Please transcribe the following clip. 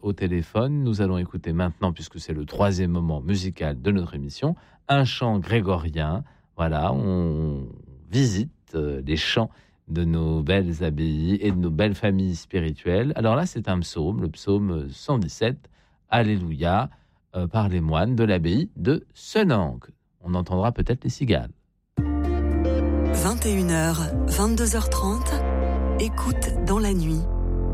au téléphone. Nous allons écouter maintenant, puisque c'est le troisième moment musical de notre émission, un chant grégorien. Voilà, on visite les chants de nos belles abbayes et de nos belles familles spirituelles. Alors là, c'est un psaume, le psaume 117, Alléluia, par les moines de l'abbaye de Senanque. On entendra peut-être les cigales. 21h, 22h30, écoute dans la nuit.